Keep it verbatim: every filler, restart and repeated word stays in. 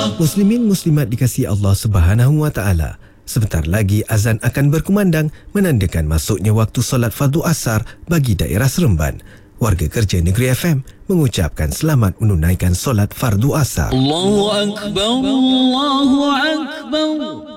Muslimin muslimat dikasihi Allah Subhanahu wa taala. Sebentar lagi azan akan berkumandang menandakan masuknya waktu solat fardu asar bagi daerah Seremban. Warga kerja Negeri F M mengucapkan selamat menunaikan solat fardu asar. Allahu Akbar, Allahu Akbar.